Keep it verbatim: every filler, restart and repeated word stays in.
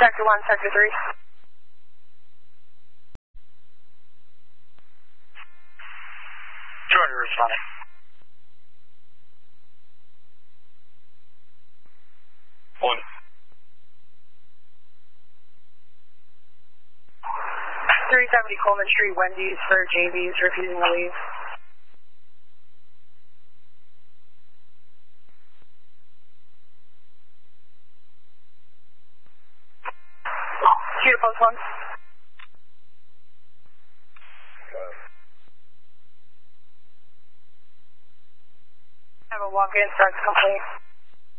Sector one, Sector three. Jordan responding. One. three seventy Coleman Street, Wendy's for J Vs refusing to leave. Cheetah Post one. Have a walk-in, start the complaint.